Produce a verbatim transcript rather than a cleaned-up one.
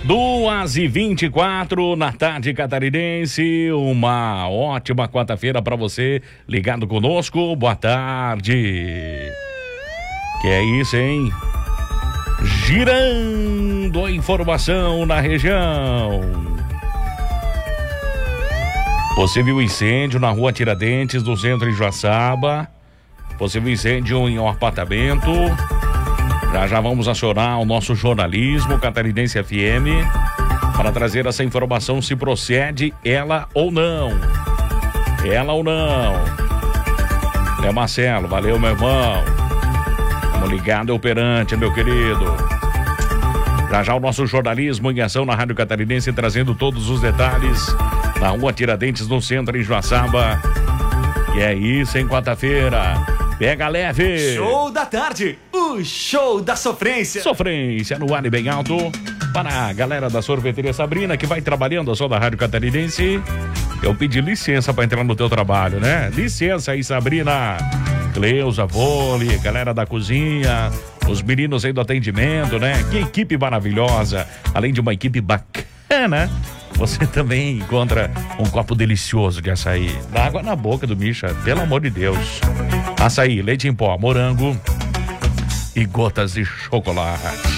duas e vinte e quatro na tarde catarinense, uma ótima quarta-feira para você ligado conosco, boa tarde. Que é isso, hein? Girando a informação na região. Possível incêndio na rua Tiradentes, do centro de Joaçaba. Possível incêndio em um apartamento. Já já vamos acionar o nosso jornalismo Catarinense F M para trazer essa informação, se procede ela ou não. Ela ou não. É Marcelo, valeu, meu irmão. Estamos ligados, operante, meu querido. Já já o nosso jornalismo em ação na Rádio Catarinense, trazendo todos os detalhes na rua Tiradentes, no centro em Joaçaba. E é isso, em quarta-feira. Pega leve. Show da tarde, o show da sofrência. Sofrência no ar e bem alto. Para a galera da sorveteria Sabrina, que vai trabalhando a só da Rádio Catarinense. Eu pedi licença para entrar no teu trabalho, né? Licença aí, Sabrina. Cleusa, Vôlei, galera da cozinha, os meninos aí do atendimento, né? Que equipe maravilhosa. Além de uma equipe bacana, você também encontra um copo delicioso de açaí. Dá água na boca do Misha, pelo amor de Deus. Açaí, leite em pó, morango e gotas de chocolate.